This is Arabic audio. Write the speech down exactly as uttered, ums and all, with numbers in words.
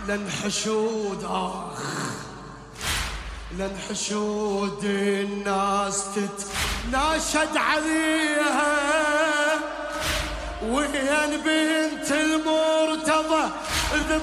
لن حشود آخ لن حشود الناس تتناشد عليها، وين بنت المرتضى